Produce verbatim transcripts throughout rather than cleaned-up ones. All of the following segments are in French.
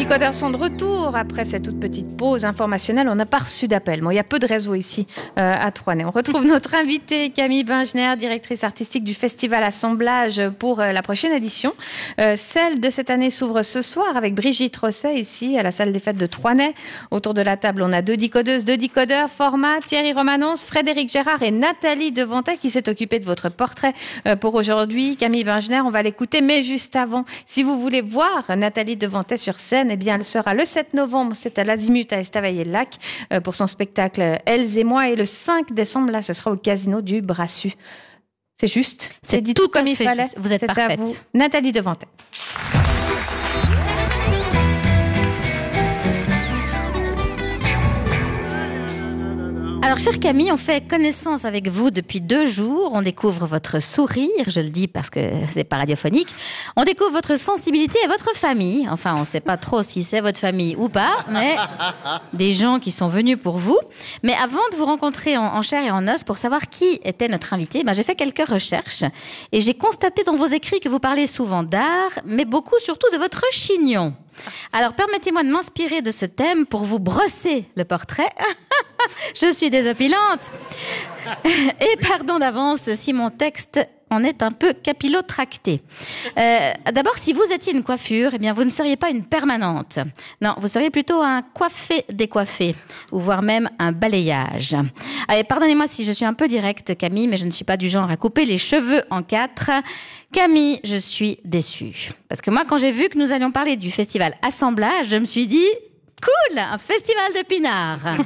décodeurs sont de retour après cette toute petite pause informationnelle. On n'a pas reçu d'appel. Bon, il y a peu de réseaux ici euh, à Troisnay. On retrouve notre invitée Camille Bingener, directrice artistique du Festival Assemblage pour euh, la prochaine édition. Euh, celle de cette année s'ouvre ce soir avec Brigitte Rosset ici à la salle des fêtes de Troisnay. Autour de la table, on a deux décodeuses, deux décodeurs, format Thierry Romanons, Frédéric Gérard et Nathalie Devantet qui s'est occupée de votre portrait euh, pour aujourd'hui. Camille Bingener, on va l'écouter, mais juste avant, si vous voulez voir Nathalie Devantet sur scène, eh bien, elle sera le sept novembre, c'est à l'Azimut à Estavayer-le-Lac euh, pour son spectacle Elles et moi. Et le cinq décembre, là, ce sera au Casino du Brassus. C'est juste. C'est dit tout, tout comme il fallait. Juste. Vous êtes c'est parfaite. À vous, Nathalie Devantet. Alors, chère Camille, on fait connaissance avec vous depuis deux jours. On découvre votre sourire, je le dis parce que c'est pas radiophonique. On découvre votre sensibilité et votre famille. Enfin, on sait pas trop si c'est votre famille ou pas, mais des gens qui sont venus pour vous. Mais avant de vous rencontrer en, en chair et en os pour savoir qui était notre invité, ben, j'ai fait quelques recherches et j'ai constaté dans vos écrits que vous parlez souvent d'art, mais beaucoup surtout de votre chignon. Alors, permettez-moi de m'inspirer de ce thème pour vous brosser le portrait. Je suis désopilante. Et pardon d'avance si mon texte en est un peu capillotracté. Euh, d'abord, si vous étiez une coiffure, eh bien, vous ne seriez pas une permanente. Non, vous seriez plutôt un coiffé-décoiffé, ou voire même un balayage. Allez, pardonnez-moi si je suis un peu directe, Camille, mais je ne suis pas du genre à couper les cheveux en quatre. Camille, je suis déçue. Parce que moi, quand j'ai vu que nous allions parler du festival Assemblage, je me suis dit... Cool, un festival de pinard.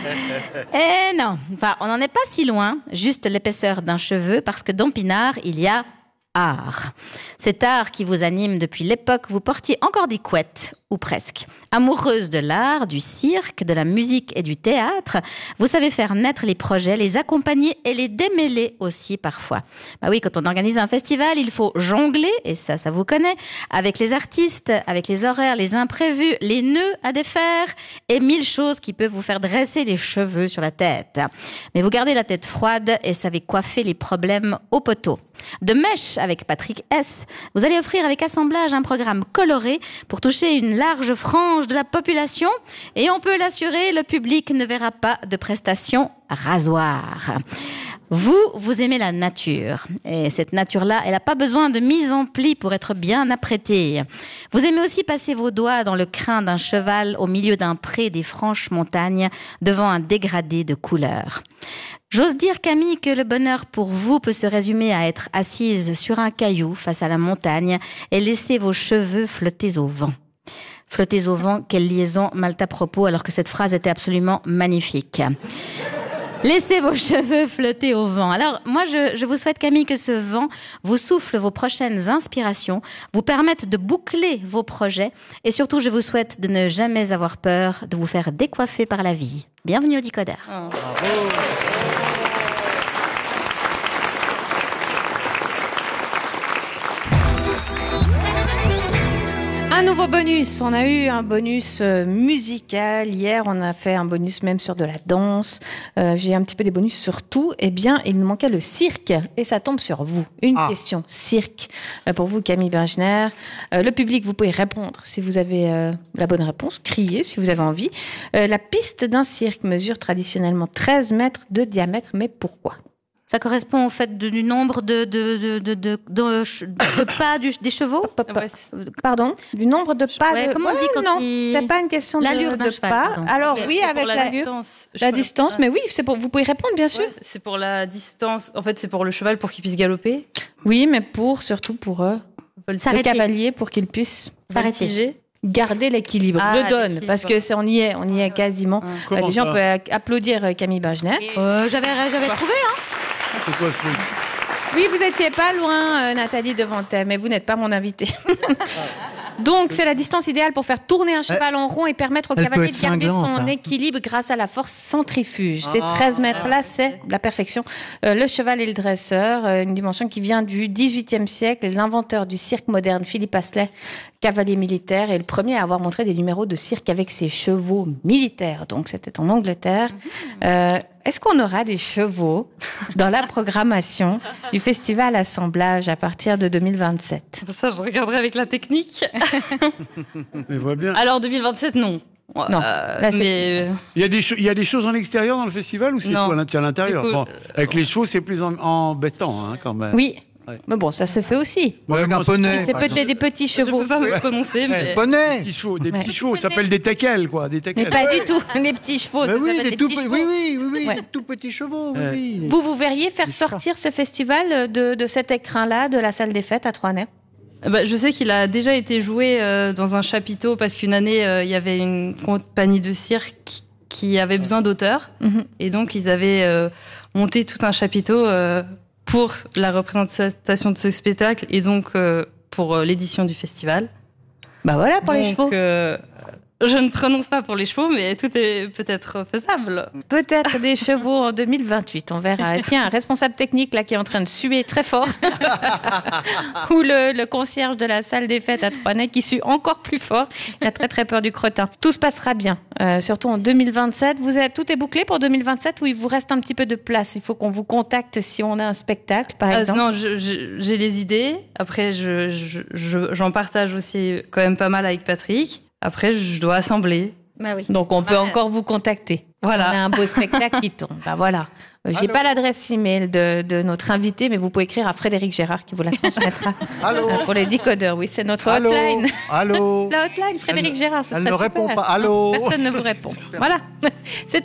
Eh non, enfin, on n'en est pas si loin, juste l'épaisseur d'un cheveu, parce que dans pinard, il y a art. Cet art qui vous anime depuis l'époque où vous portiez encore des couettes, ou presque. Amoureuse de l'art, du cirque, de la musique et du théâtre, vous savez faire naître les projets, les accompagner et les démêler aussi parfois. Bah oui, quand on organise un festival, il faut jongler, et ça, ça vous connaît, avec les artistes, avec les horaires, les imprévus, les nœuds à défaire et mille choses qui peuvent vous faire dresser les cheveux sur la tête. Mais vous gardez la tête froide et savez coiffer les problèmes au poteau. De mèche avec Patrick S, vous allez offrir avec Assemblage un programme coloré pour toucher une large frange de la population et on peut l'assurer, le public ne verra pas de prestations rasoir. Vous, vous aimez la nature et cette nature-là, elle n'a pas besoin de mise en pli pour être bien apprêtée. Vous aimez aussi passer vos doigts dans le crin d'un cheval au milieu d'un pré des franches montagnes devant un dégradé de couleurs. J'ose dire, Camille, que le bonheur pour vous peut se résumer à être assise sur un caillou face à la montagne et laisser vos cheveux flotter au vent. Flotter au vent, quelle liaison mal à propos, alors que cette phrase était absolument magnifique. Laissez vos cheveux flotter au vent. Alors, moi, je, je vous souhaite, Camille, que ce vent vous souffle vos prochaines inspirations, vous permette de boucler vos projets et surtout, je vous souhaite de ne jamais avoir peur de vous faire décoiffer par la vie. Bienvenue au Décodeur. Oh. Bravo. Un nouveau bonus, on a eu un bonus euh, musical, hier on a fait un bonus même sur de la danse, euh, j'ai un petit peu des bonus sur tout, eh bien il nous manquait le cirque et ça tombe sur vous. Une ah. question, cirque, euh, pour vous Camille Bingener, euh, le public vous pouvez répondre si vous avez euh, la bonne réponse, criez si vous avez envie. Euh, la piste d'un cirque mesure traditionnellement treize mètres de diamètre, mais pourquoi ? Ça correspond au fait de, du nombre de, de, de, de, de, de, de pas du, des chevaux. Pardon, du nombre de pas. Ouais, de... Comment on dit quand non, il... c'est pas une question de, l'allure d'un de cheval, pas. pardon. Alors mais oui, avec la l'allure, distance. la distance. Mais oui, c'est pour. Vous pouvez répondre bien sûr. Ouais, c'est pour la distance. En fait, c'est pour le cheval pour qu'il puisse galoper. Oui, mais pour surtout pour eux, le cavalier pour qu'il puisse s'arrêter. Garder l'équilibre. Ah, je donne parce que c'est on y est, on y est quasiment. Comment Les gens ça peuvent applaudir Camille Bingener. Euh, j'avais, j'avais trouvé, hein. C'est quoi ce truc ? Oui, vous étiez pas loin, euh, Nathalie Devantet, mais vous n'êtes pas mon invitée. Donc, c'est la distance idéale pour faire tourner un cheval en rond et permettre au Elle cavalier peut de être garder cinglante, son hein. équilibre grâce à la force centrifuge. Ces treize mètres-là, c'est la perfection. Euh, le cheval et le dresseur, euh, une dimension qui vient du dix-huitième siècle. L'inventeur du cirque moderne, Philippe Astley, cavalier militaire, est le premier à avoir montré des numéros de cirque avec ses chevaux militaires. Donc, c'était en Angleterre. Euh, Est-ce qu'on aura des chevaux dans la programmation du festival Assemblage à partir de deux mille vingt-sept ? Ça, je regarderai avec la technique. Je vois bien. Alors deux mille vingt-sept, non. Non, Euh, là, c'est- mais Il y, a des cho- il y a des choses en extérieur dans le festival ou c'est Non. tout à l'int- à l'intérieur? Du coup, Bon, avec les chevaux, c'est plus en- embêtant hein, quand même. Oui, Ouais. mais bon, ça se fait aussi. Ouais, Avec moi, un poney. C'est par peut-être des petits je chevaux. peux pas me prononcer, mais... Poney. Des petits chevaux, des Ouais. petits chevaux, ça s'appelle des teckels, quoi, des Mais teckels. pas du tout, les petits chevaux, Mais ça oui, s'appelle des des tout petits petits, chevaux. oui, oui, oui, oui, Ouais. des tout petits chevaux, oui, Ouais. oui. Vous, vous verriez faire Des chats. sortir ce festival de, de cet écrin-là, de la salle des fêtes à Troisnay? Bah, je sais qu'il a déjà été joué euh, dans un chapiteau parce qu'une année, euh, il y avait une compagnie de cirque qui, qui avait besoin d'auteurs. Mhm. Et donc, ils avaient euh, monté tout un chapiteau euh, pour la représentation de ce spectacle et donc euh, pour euh, l'édition du festival. Bah voilà, pour les Donc, chevaux. euh, je ne prononce pas pour les chevaux, mais tout est peut-être faisable. Peut-être des chevaux en deux mille vingt-huit, on verra. Est-ce qu'il y a un responsable technique là qui est en train de suer très fort? Ou le, le concierge de la salle des fêtes à Troisnay qui sue encore plus fort? Il a très très peur du crottin. Tout se passera bien, euh, surtout en deux mille vingt-sept. Vous êtes, tout est bouclé pour deux mille vingt-sept ou il vous reste un petit peu de place? Il faut qu'on vous contacte si on a un spectacle, par Ah, exemple. non, je- je- j'ai les idées. Après, je, je- je- j'en partage aussi quand même pas mal avec Patrick. Après, je dois assembler. Bah oui. Donc on peut Ouais. encore vous contacter. Voilà. On a un beau spectacle qui tombe. Bah voilà. Euh, J'ai Allô pas l'adresse email de, de notre invité, mais vous pouvez écrire à Frédéric Gérard qui vous la transmettra Allô. euh, pour les décodeurs. Oui, c'est notre Allô. hotline. Allô. La hotline, Frédéric Elle- Gérard. ça Elle serait ne répond super. pas. Allô. Personne ne vous répond. Voilà. C'est